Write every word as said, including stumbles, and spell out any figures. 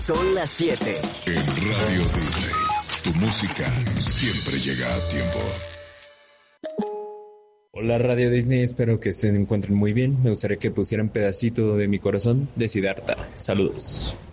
Son las siete. En Radio Disney, tu música siempre llega a tiempo. Hola Radio Disney, espero que se encuentren muy bien. Me gustaría que pusieran pedacito de mi corazón de Siddhartha. Saludos.